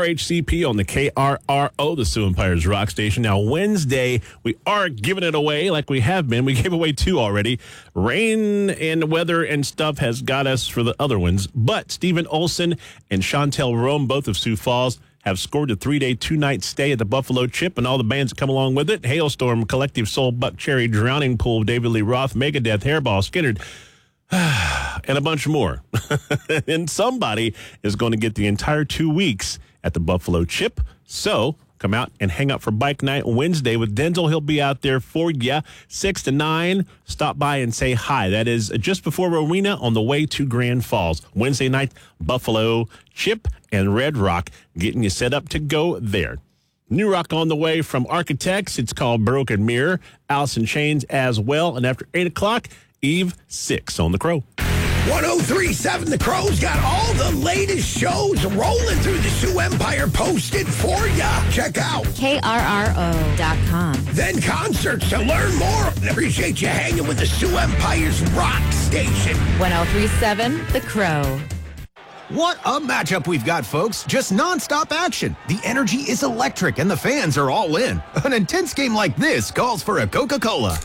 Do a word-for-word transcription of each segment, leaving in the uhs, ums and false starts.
H C P on the K R R O, the Sioux Empires Rock Station. Now, Wednesday, we are giving it away like we have been. We gave away two already. Rain and weather and stuff has got us for the other ones. But Stephen Olson and Chantel Rome, both of Sioux Falls, have scored a three-day, two-night stay at the Buffalo Chip and all the bands that come along with it. Hailstorm, Collective Soul, Buck Cherry, Drowning Pool, David Lee Roth, Megadeth, Hairball, Skynyrd, and a bunch more. And somebody is going to get the entire two weeks at the Buffalo Chip. So come out and hang out for Bike Night Wednesday with Denzel. He'll be out there for you, six to nine. Stop by and say hi. That is just before Rowena on the way to Grand Falls. Wednesday night, Buffalo Chip and Red Rock getting you set up to go there. New rock on the way from Architects. It's called Broken Mirror. Alice in Chains as well. And after eight o'clock, Eve six on The Crow. one oh three point seven The Crow's got all the latest shows rolling through the Sioux Empire posted for ya. Check out K R R O dot com. Then concerts to learn more. And appreciate you hanging with the Sioux Empire's rock station. one oh three point seven The Crow. What a matchup we've got, folks. Just nonstop action. The energy is electric and the fans are all in. An intense game like this calls for a Coca-Cola.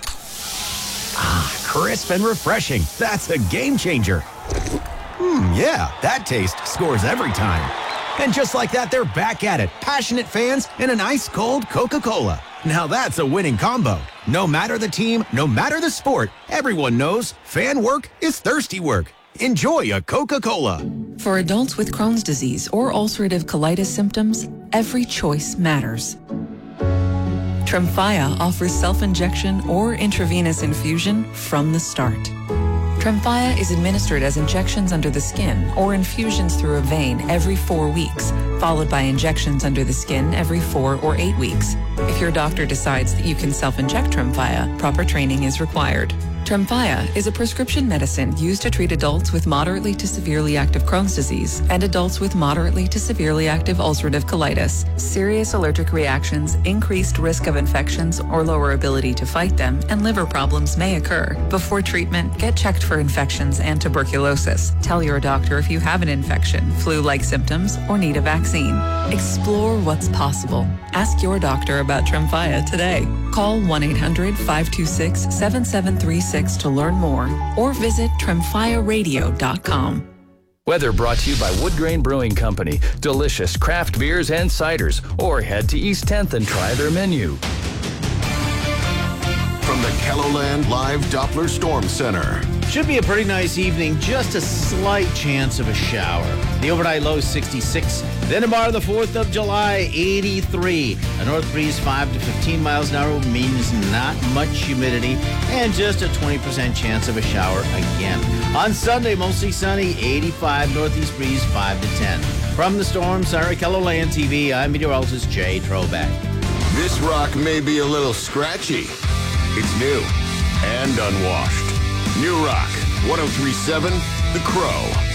Ah, crisp and refreshing. That's a game changer. Hmm, yeah, that taste scores every time. And just like that, they're back at it. Passionate fans and an ice-cold Coca-Cola. Now that's a winning combo. No matter the team, no matter the sport, everyone knows fan work is thirsty work. Enjoy a Coca-Cola. For adults with Crohn's disease or ulcerative colitis symptoms, every choice matters. Tremfya offers self-injection or intravenous infusion from the start. Tremfya is administered as injections under the skin or infusions through a vein every four weeks, followed by injections under the skin every four or eight weeks. If your doctor decides that you can self-inject Tremfya, proper training is required. Tremfya is a prescription medicine used to treat adults with moderately to severely active Crohn's disease and adults with moderately to severely active ulcerative colitis. Serious allergic reactions, increased risk of infections or lower ability to fight them, and liver problems may occur. Before treatment, get checked for infections and tuberculosis. Tell your doctor if you have an infection, flu-like symptoms, or need a vaccine. Explore what's possible. Ask your doctor about Tremfya today. Call one eight hundred, five two six, seven seven three six to learn more or visit tremfya radio dot com. Weather brought to you by Wood Grain Brewing Company. Delicious craft beers and ciders. Or head to East tenth and try their menu. From the Kelloland Live Doppler Storm Center. Should be a pretty nice evening, just a slight chance of a shower. The overnight low is sixty-six. Then tomorrow, the fourth of July, eighty-three. A north breeze five to fifteen miles an hour means not much humidity and just a twenty percent chance of a shower again. On Sunday, mostly sunny, eighty-five, northeast breeze five to ten. From the Storm Center, Kelloland T V, I'm meteorologist Jay Troback. This rock may be a little scratchy. It's new and unwashed. New rock, one oh three point seven The Crow.